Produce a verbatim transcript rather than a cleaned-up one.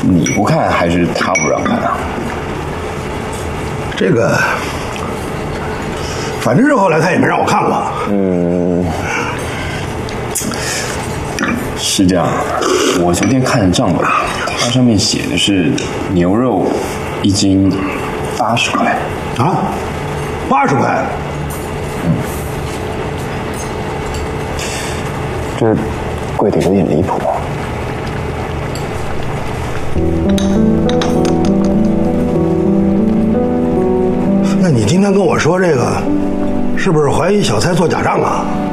你不看还是他不让看啊？ 这个，反正日后来他也没让我看过。 嗯，是这样。我昨天看账本，它上面写的是牛肉一斤八十块。 啊，八十块。 嗯，这贵的有点离谱。 那你今天跟我说这个，是不是怀疑小蔡做假账啊？